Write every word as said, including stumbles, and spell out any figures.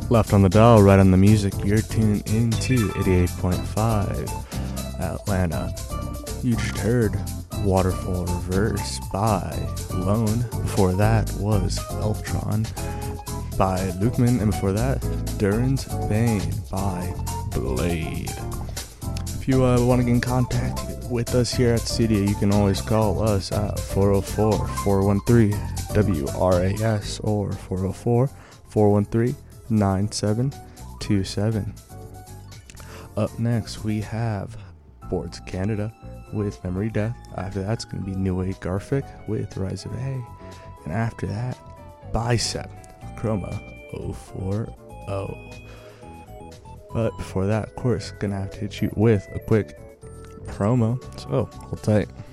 Left on the dial, right on the music. You're tuned into eighty-eight point five Atlanta. You just heard Waterfall Reverse by Lone. Before that was Eltron by Lukeman. And before that, Duran's Bane by Blade. If you uh, want to get in contact with us here at the studio, you can always call us at four oh four, four one three, W R A S or four oh four, four one three, nine seven two seven. Up next, we have Boards Canada with Memory Death. After that, it's going to be New Wave Garfic with Rise of A. And after that, Bicep Chroma oh four oh. But before that, of course, going to have to hit you with a quick promo. So, hold tight.